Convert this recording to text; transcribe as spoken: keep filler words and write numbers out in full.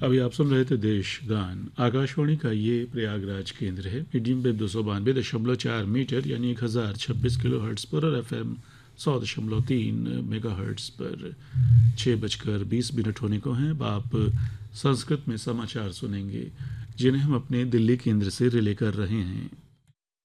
अभी आप सुन रहे थे देश गान। आकाशवाणी का ये प्रयागराज केंद्र है। मीडियम वेव दो सौ बानवे दशमलव चार मीटर यानी एक हज़ार छब्बीस किलो हर्ट्स पर और एफ एम सौ दशमलव तीन मेगा हर्ट्स पर छः बजकर बीस मिनट होने को हैं। अब आप संस्कृत में समाचार सुनेंगे जिन्हें हम अपने दिल्ली केंद्र से रिले कर रहे हैं।